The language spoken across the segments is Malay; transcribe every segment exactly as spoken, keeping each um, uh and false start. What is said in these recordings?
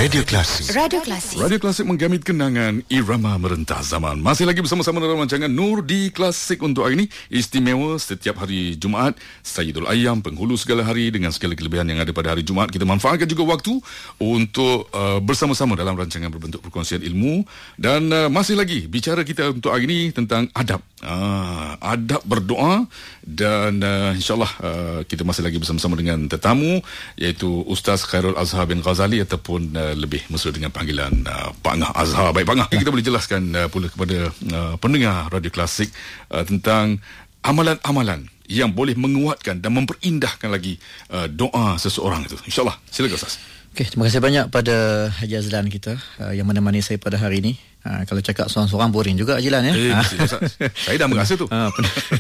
Radio Klasik. Radio Klasik. Radio Klasik menggamit kenangan irama merentas zaman. Masih lagi bersama-sama dalam rancangan Nur di Klasik untuk hari ini. Istimewa setiap hari Jumaat. Sayyidul Ayyam, penghulu segala hari dengan segala kelebihan yang ada pada hari Jumaat. Kita manfaatkan juga waktu untuk uh, bersama-sama dalam rancangan berbentuk perkongsian ilmu. Dan uh, masih lagi bicara kita untuk hari ini tentang adab. Uh, adab berdoa. Dan uh, insyaAllah uh, kita masih lagi bersama-sama dengan tetamu, iaitu Ustaz Khairul Azhar bin Ghazali ataupun uh, lebih mesra dengan panggilan uh, Pak Ngah Azhar. Baik Pak Ngah, kita boleh jelaskan uh, pula kepada uh, pendengar Radio Klasik uh, tentang amalan-amalan yang boleh menguatkan dan memperindahkan lagi uh, doa seseorang itu. InsyaAllah. Silakan Ustaz. Okey, terima kasih banyak pada Haji Azlan kita uh, yang menemani saya pada hari ini. Ha, kalau cakap seorang-seorang boring juga Haji Lan ya. Eh, ha. Saya dah merasa tu. Ha,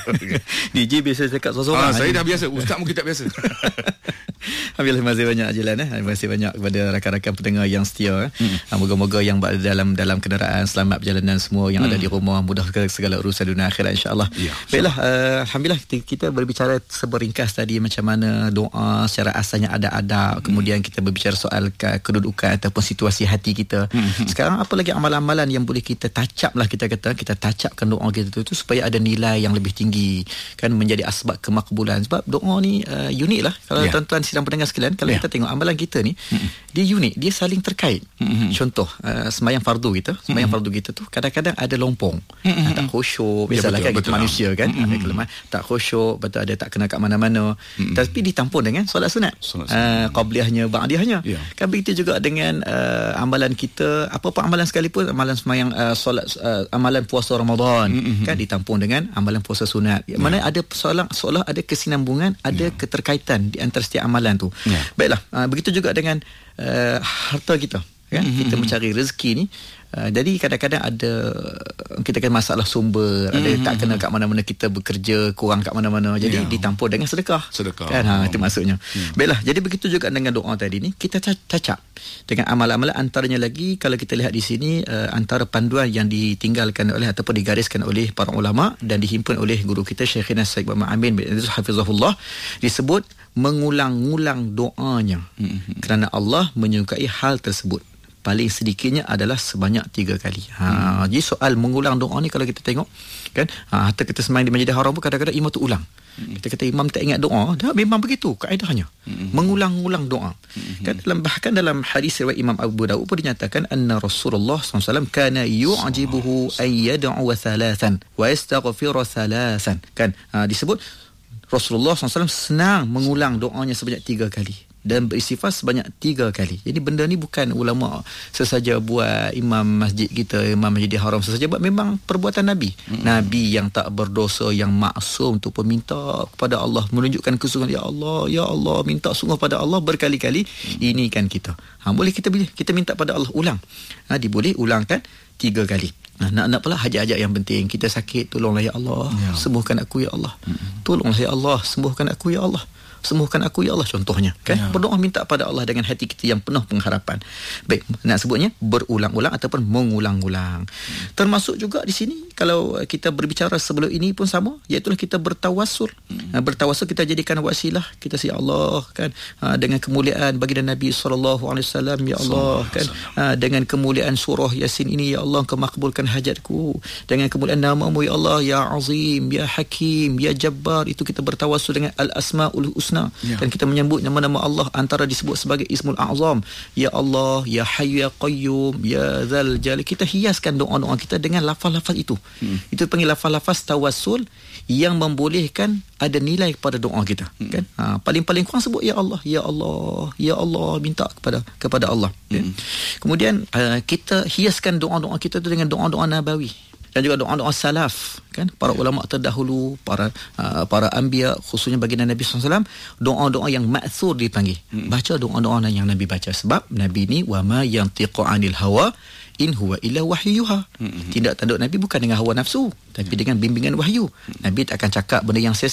D J biasa cakap seorang-seorang. Ha, saya dah biasa, ustaz mungkin tak biasa. Alhamdulillah, terima kasih banyak Haji Lan eh. Terima kasih banyak kepada rakan-rakan pendengar yang setia. Hmm. Ha, moga-moga yang berada dalam dalam kenderaan selamat perjalanan, semua yang hmm. ada di rumah mudah segala urusan dunia akhirat insya-Allah. Ya, baiklah, uh, alhamdulillah kita, kita berbicara seberingkas tadi macam mana doa secara asalnya ada-ada, hmm. kemudian kita berbicara soal kedudukan ataupun situasi hati kita. Hmm. Sekarang apa lagi amalan-amalan yang boleh kita tacap lah, kita kata kita tacapkan doa kita tu, tu supaya ada nilai yang lebih tinggi, kan, menjadi asbab kemakbulan. Sebab doa ni uh, unik lah. Kalau yeah. tuan-tuan sidang pendengar sekalian, kalau yeah. kita tengok amalan kita ni, mm-hmm. dia unik, dia saling terkait. Mm-hmm. Contoh uh, sembahyang fardu kita, sembahyang mm-hmm. fardu kita tu kadang-kadang ada lompong, mm-hmm. tak khusyuk, biasalah yeah, kan, kita manusia kan, mm-hmm. ada kelemahan, tak khusyuk, betul, ada tak kena kat mana-mana, mm-hmm. tapi ditampung dengan solat sunat, uh, qabliyahnya, ba'diyahnya, yeah. kan. Begitu juga dengan uh, amalan kita, apa-apa amalan sekalipun, amalan semayang uh, solat uh, amalan puasa Ramadan, mm-hmm. kan, ditampung dengan amalan puasa sunat. Yeah. Mana ada soalan, seolah ada kesinambungan, ada yeah. keterkaitan di antara setiap amalan tu. Yeah. Baiklah, uh, begitu juga dengan uh, harta kita, kan, mm-hmm. kita mencari rezeki ni. Uh, jadi kadang-kadang ada kita kan masalah sumber, mm-hmm. ada tak kena kat mana-mana, kita bekerja kurang kat mana-mana, jadi yeah. ditampur dengan sedekah, sedekah kan, ha, itu maksudnya. mm. Baiklah, jadi begitu juga dengan doa tadi ni, kita cacap dengan amalan-amalan. Antaranya lagi, kalau kita lihat di sini, uh, antara panduan yang ditinggalkan oleh ataupun digariskan oleh para ulama dan dihimpun oleh guru kita Syekhina Syekh Muhammad Amin bin Hafizahullah, disebut mengulang-ulang doanya, mm-hmm. kerana Allah menyukai hal tersebut. Paling sedikitnya adalah sebanyak tiga kali. Ha, hmm. Jadi soal mengulang doa ni, kalau kita tengok kan, ha, hatta kita sembahyang di Masjidil Haram pun kadang-kadang imam tu ulang. Hmm. Kita kata imam tak ingat doa, dah memang begitu kaedahnya. Hmm. Mengulang-ulang doa. Hmm. Kan dalam, bahkan dalam hadis riwayat Imam Abu Daud pun dinyatakan anna Rasulullah sallallahu alaihi wasallam kana yu'jibuhu ay yad'u thalathan wa yastaghfiru thalathan. Kan, ha, disebut Rasulullah sallallahu alaihi wasallam senang mengulang doanya sebanyak tiga kali dan beristighfar sebanyak tiga kali. Jadi benda ni bukan ulama sesaja buat, imam masjid kita, imam Masjidil Haram sesaja buat, memang perbuatan Nabi. Mm-hmm. Nabi yang tak berdosa, yang maksum untuk meminta kepada Allah, menunjukkan kesungguhan, ya Allah, ya Allah, minta sungguh pada Allah berkali-kali. Mm-hmm. Ini kan kita. Ha, boleh kita kita minta pada Allah ulang. Ha, diboleh ulangkan tiga kali. Nah, nak-nak pula hajat-hajat yang penting. Kita sakit, tolonglah ya Allah, ya. Sembuhkan aku ya Allah. Mm-hmm. Tolonglah ya Allah, sembuhkan aku ya Allah. Sembuhkan aku ya Allah, contohnya kan, ya. Berdoa minta pada Allah dengan hati kita yang penuh pengharapan. Baik, nak sebutnya berulang-ulang ataupun mengulang-ulang. Hmm. Termasuk juga di sini kalau kita berbicara sebelum ini pun sama, iaitu kita bertawassul. Hmm. Bertawassul, kita jadikan wasilah kita, ya Allah kan, dengan kemuliaan baginda Nabi sallallahu alaihi wasallam, ya Allah kan, dengan kemuliaan surah Yasin ini, ya Allah, Engkau makbulkan hajatku. Dengan kemuliaan nama-Mu ya Allah, ya Azim, ya Hakim, ya Jabbar, itu kita bertawassul dengan al-asmaul husna. Ya. Dan kita menyebut nama-nama Allah, antara disebut sebagai Ismul A'zam, ya Allah, ya Hayyu ya Qayyum, ya Dzal Jalal. Kita hiaskan doa-doa kita dengan lafaz-lafaz itu. Hmm. Itu panggil lafaz-lafaz tawassul yang membolehkan ada nilai kepada doa kita. Hmm. Kan? Ha, paling-paling kurang sebut ya Allah, ya Allah, ya Allah, minta kepada kepada Allah. Hmm. Kan? Kemudian uh, kita hiaskan doa-doa kita itu dengan doa-doa nabawi dan juga doa-doa salaf, kan, para ulama terdahulu, para uh, para anbiya, khususnya baginda Nabi sallallahu alaihi wasallam, doa-doa yang ma'thur dipanggil. Hmm. Baca doa-doa yang Nabi baca, sebab Nabi ni wa ma yantiqu 'anil hawa in huwa illa wahyuha. Hmm. Tindak tanduk Nabi bukan dengan hawa nafsu, tapi hmm. dengan bimbingan wahyu. Hmm. Nabi tak akan cakap benda yang sia-sia.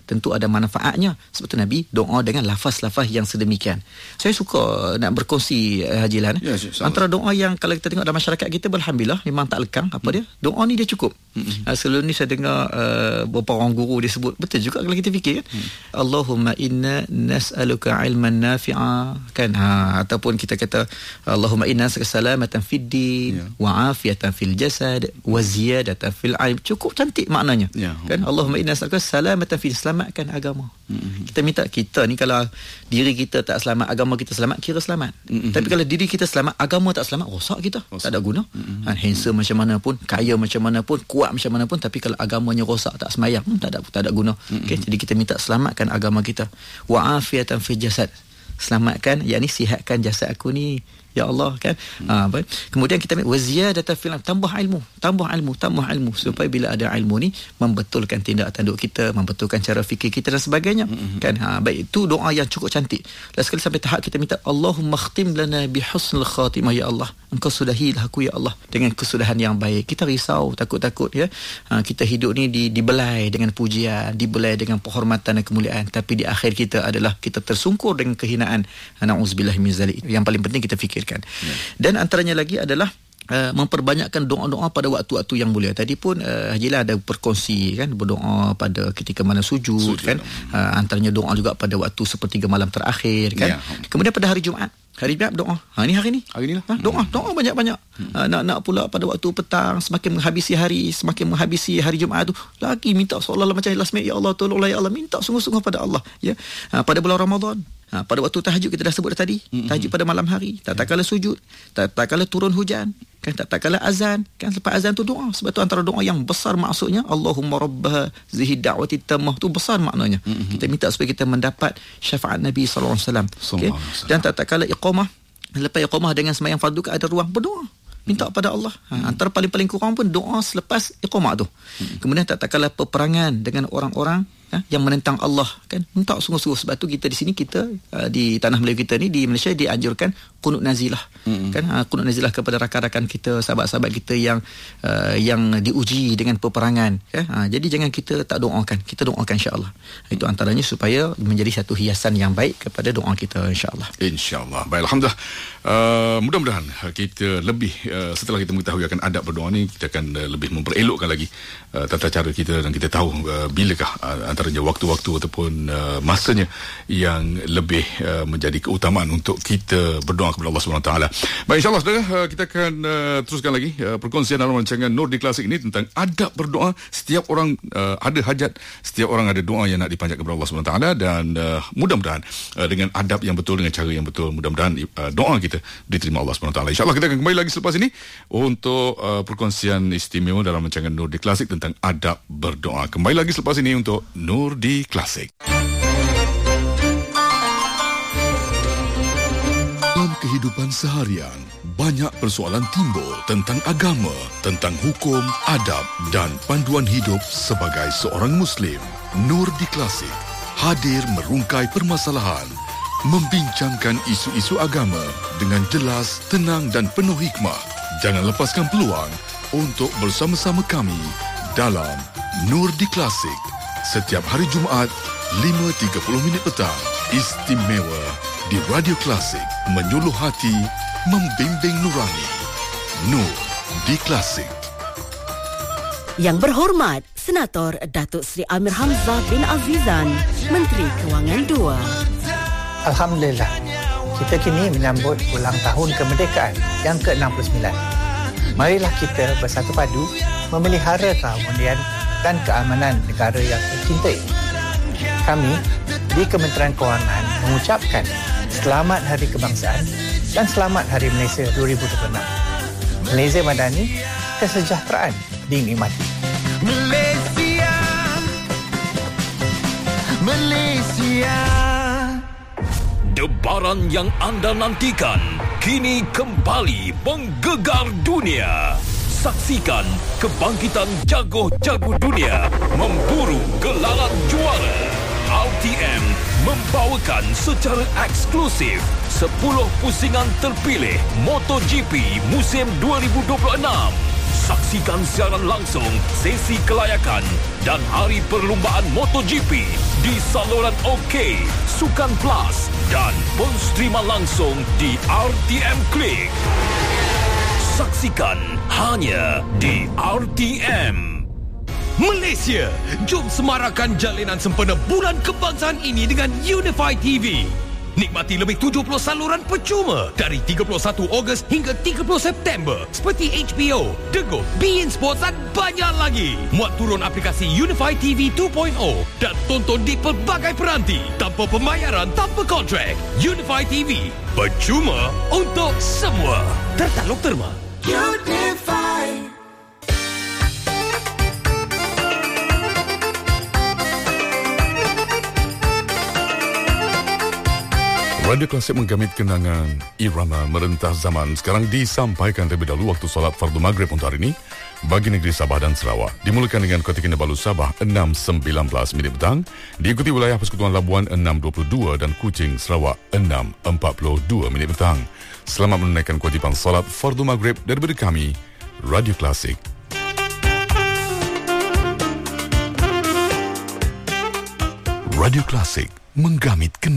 tentu ada manfaatnya. Sebab tu Nabi doa dengan lafaz-lafaz yang sedemikian. Saya suka nak berkongsi uh, Haji Lan. Ya, antara doa yang kalau kita tengok dalam masyarakat kita, alhamdulillah memang tak lekang apa hmm. dia. Doa ni dia cukup. Hmm. Uh, sebelum ni saya dengar uh, beberapa orang guru dia sebut, betul juga kalau kita fikir kan. Hmm. Allahumma inna nas'aluka ilman nafi'a kan, ha, ataupun kita kata Allahumma inna nas'aluka salamatan fid din yeah. wa afiyatan fil jasad wa ziyadatan fil ilm. Cukup cantik maknanya. Yeah. Kan, Allahumma inna nas'aluka salamatan fil, selamatkan agama. Hmm. Kita minta, kita ni kalau diri kita tak selamat, agama kita selamat, kira selamat. Hmm. Tapi kalau diri kita selamat, agama tak selamat, rosak kita. Rosak. Tak ada guna. Hmm. Ha, handsome macam mana pun, kaya macam mana pun, kuat macam mana pun, tapi kalau agamanya rosak, tak semayang, hmm, tak ada tak ada guna. Hmm. Okay, jadi kita minta selamatkan agama kita. Wa afiyatan fil jasad. Selamatkan, yakni sihatkan jasad aku ni ya Allah kan. Hmm. Ha, baik. Kemudian kita ambil waziyadatan fil, tambah ilmu, tambah ilmu, tambah ilmu supaya bila ada ilmu ni membetulkan tindak tanduk kita, membetulkan cara fikir kita dan sebagainya. Hmm. Kan. Ha, baik, itu doa yang cukup cantik. Last sekali sampai tahap kita minta Allahumma khtim lana bi husnul khatimah ya Allah. Engkau sudahilah aku ya Allah dengan kesudahan yang baik. Kita risau, takut-takut ya. Ha, kita hidup ni di, dibelai dengan pujian, dibelai dengan penghormatan dan kemuliaan, tapi di akhir kita adalah kita tersungkur dengan kehinaan. Na'udzubillah min zalik. Yang paling penting kita fikir. Ya. Dan antaranya lagi adalah uh, memperbanyakkan doa-doa pada waktu-waktu yang mulia. Tadi pun uh, Haji lah ada berkongsi kan, berdoa pada ketika mana sujud, sujud kan, uh, antaranya doa juga pada waktu sepertiga malam terakhir kan. Ya. Kemudian pada hari Jumaat, hari Jumaat doa. Ha, ni hari ni. Hari ni lah. Ha, doa, doa banyak-banyak. Hmm. Ha, nak nak pula pada waktu petang, semakin menghabisi hari, semakin menghabisi hari Jumaat tu, lagi minta seolah-olah macam last minute, ya Allah tolonglah ya Allah, minta sungguh-sungguh pada Allah ya. Ha, pada bulan Ramadan, ha, pada waktu tahajud kita dah sebut tadi, hmm. tahajud pada malam hari, tak tak kala sujud, tak tak kala turun hujan, kan, tak tak kala azan, kan, lepas azan tu doa. Sebab tu antara doa yang besar maksudnya Allahumma rabbah zihi da'wati tammah, tu besar maknanya. Hmm. Kita minta supaya kita mendapat syafaat Nabi sallallahu alaihi wasallam. Okay? Dan tak tak kala iqamah, lepas iqamah dengan sembahyang fardu ada ruang berdoa, minta pada Allah. Ha, antara paling-paling kurang pun doa selepas iqamah tu. Hmm. Kemudian tak tak kala peperangan dengan orang-orang ha, yang menentang Allah kan, minta sungguh-sungguh. Sebab tu kita di sini, kita uh, di tanah Melayu kita ni, di Malaysia dianjurkan qunut nazilah. Hmm. Kan, ha, qunut nazilah kepada rakan-rakan kita, sahabat-sahabat kita yang uh, yang diuji dengan peperangan kan. Ha, jadi jangan kita tak doakan, kita doakan insya-Allah. Itu antaranya supaya menjadi satu hiasan yang baik kepada doa kita insya-Allah. Insya-Allah. Baik, alhamdulillah. Uh, mudah-mudahan kita lebih uh, setelah kita mengetahui akan adab berdoa ni, kita akan uh, lebih memperelokkan lagi uh, tata cara kita, dan kita tahu uh, bilakah uh, antaranya waktu-waktu ataupun uh, masanya yang lebih uh, menjadi keutamaan untuk kita berdoa kepada Allah Subhanahu Wa Taala. Baik, insya-Allah saudara, uh, kita akan uh, teruskan lagi uh, perkongsian dalam rancangan Nur di Klasik ini tentang adab berdoa. Setiap orang uh, ada hajat, setiap orang ada doa yang nak dipanjat kepada Allah Subhanahu Wa Taala, dan uh, mudah-mudahan uh, dengan adab yang betul, dengan cara yang betul, mudah-mudahan uh, doa kita diterima Allah Subhanahu Wa Taala. InsyaAllah kita akan kembali lagi selepas ini untuk uh, perkongsian istimewa dalam rancangan Nur di Klasik tentang adab berdoa. Kembali lagi selepas ini untuk Nur di Klasik. Dalam kehidupan seharian, banyak persoalan timbul tentang agama, tentang hukum, adab dan panduan hidup sebagai seorang Muslim. Nur di Klasik hadir merungkai permasalahan, membincangkan isu-isu agama dengan jelas, tenang dan penuh hikmah. Jangan lepaskan peluang untuk bersama-sama kami dalam Nur di Klasik setiap hari Jumaat lima tiga puluh minit petang. Istimewa di Radio Klasik, menyuluh hati, membimbing nurani. Nur di Klasik. Yang berhormat Senator Datuk Seri Amir Hamzah bin Azizan, Menteri Kewangan dua. Alhamdulillah, kita kini menyambut ulang tahun kemerdekaan yang ke enam puluh sembilan. Marilah kita bersatu padu memelihara keharmonian dan keamanan negara yang tercintai. Kami di Kementerian Kewangan mengucapkan Selamat Hari Kebangsaan dan Selamat Hari Malaysia dua ribu dua puluh enam. Malaysia Madani, kesejahteraan dinikmati. Malaysia, Malaysia. Debaran yang anda nantikan kini kembali menggegar dunia. Saksikan kebangkitan jago-jago dunia memburu gelaran juara. R T M membawakan secara eksklusif sepuluh pusingan terpilih MotoGP musim dua ribu dua puluh enam. Saksikan siaran langsung sesi kelayakan dan hari perlumbaan MotoGP di saluran OK, Sukan Plus dan pun streama langsung di R T M Klik. Saksikan hanya di R T M. Malaysia, jom semarakan jalinan sempena Bulan Kebangsaan ini dengan Unify T V. Nikmati lebih tujuh puluh saluran percuma dari tiga puluh satu Ogos hingga tiga puluh September seperti H B O, The Go, beIN Sports dan banyak lagi. Muat turun aplikasi Unify T V dua titik kosong dan tonton di pelbagai peranti tanpa pembayaran, tanpa kontrak. Unify T V, percuma untuk semua. Tertaluk terma. Unify. Radio Klasik menggamit kenangan irama merentah zaman. Sekarang disampaikan terlebih dahulu waktu solat fardu maghrib untuk hari ini bagi negeri Sabah dan Sarawak. Dimulakan dengan Kota Kinabalu Sabah enam sembilan belas minit petang, diikuti wilayah Persekutuan Labuan enam dua puluh dua dan Kuching Sarawak enam empat puluh dua minit petang. Selamat menunaikan kewajipan solat fardu maghrib daripada kami, Radio Klasik. Radio Klasik menggamit kenangan.